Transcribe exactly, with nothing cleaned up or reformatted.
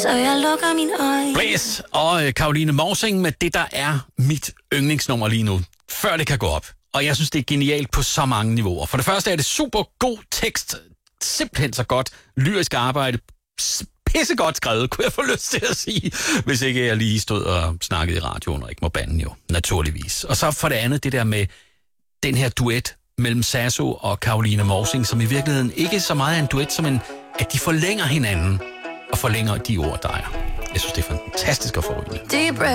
så jeg lukker mine øjne. Blæs og øh, Caroline Morsing med det, der er mit yndlingsnummer lige nu, før det kan gå op. Og jeg synes, det er genialt på så mange niveauer. For det første er det super god tekst, simpelthen så godt lyrisk arbejde, pissegodt skrevet, kunne jeg få lyst til at sige, hvis ikke jeg lige stod og snakkede i radioen, og ikke må bande jo, naturligvis. Og så for det andet, det der med den her duet mellem Sasso og Caroline Morsing, som i virkeligheden ikke så meget er en duet, som en, at de forlænger hinanden, og forlænger de ord, der er. Jeg synes, det er fantastisk at få.